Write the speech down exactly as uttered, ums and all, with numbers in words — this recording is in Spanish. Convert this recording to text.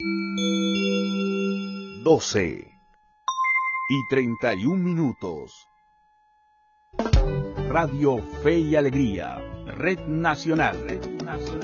doce y treinta y un minutos. Radio Fe y Alegría, Red Nacional. Red Nacional.